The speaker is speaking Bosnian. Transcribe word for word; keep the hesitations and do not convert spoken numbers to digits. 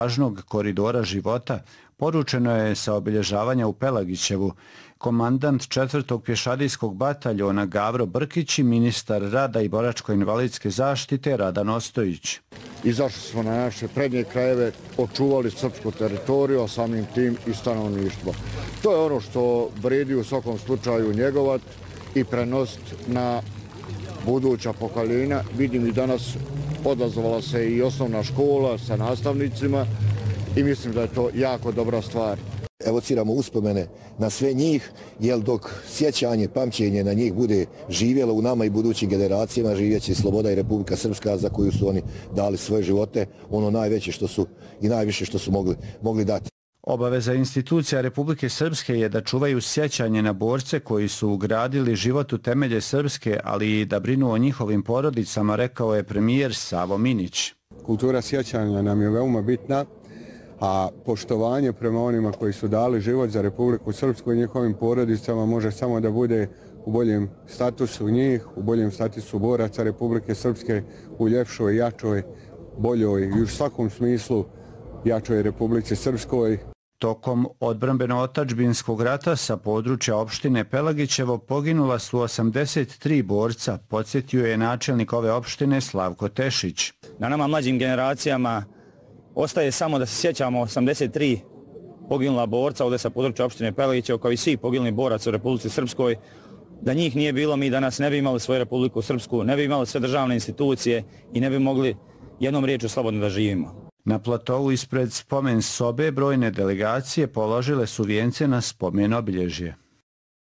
važnog koridora života, poručeno je sa obilježavanja u Pelagićevu komandant četvrtog pješadijskog bataljona Gavro Brkić i ministar rada i boračko-invalidske zaštite Radan Ostojić. Izašli smo na naše prednje krajeve, očuvali srpsku teritoriju, a samim tim i stanovništvo. To je ono što vredi u svakom slučaju njegovat i prenositi na buduća pokoljenja. Vidim i danas odazvala se i osnovna škola sa nastavnicima i mislim da je to jako dobra stvar. Evociramo uspomene na sve njih, jer dok sjećanje, pamćenje na njih bude živjelo u nama i budućim generacijama, živjeće sloboda i Republika Srpska za koju su oni dali svoje živote, ono najveće što su i najviše što su mogli, mogli dati. Obaveza institucija Republike Srpske je da čuvaju sjećanje na borce koji su ugradili život u temelje Srpske, ali i da brinu o njihovim porodicama, rekao je premijer Savo Minić. Kultura sjećanja nam je veoma bitna, a poštovanje prema onima koji su dali život za Republiku Srpsku i njihovim porodicama može samo da bude u boljem statusu njih, u boljem statusu boraca Republike Srpske, u ljepšoj, jačoj, boljoj i u svakom smislu jačoj Republici Srpskoj. Tokom odbrambeno-otačbinskog rata sa područja opštine Pelagićevo poginula su osamdeset tri borca, podsjetio je načelnik ove opštine Slavko Tešić. Na nama mlađim generacijama ostaje samo da se sjećamo osamdeset tri poginula borca ovdje sa područja opštine Pelagićevo, kao i svih poginulih boraca u Republici Srpskoj. Da njih nije bilo, mi danas ne bi imali svoju Republiku Srpsku, ne bi imali sve državne institucije i ne bi mogli jednom riječu slobodno da živimo. Na platovu ispred spomen sobe brojne delegacije položile su vijence na spomen obilježje.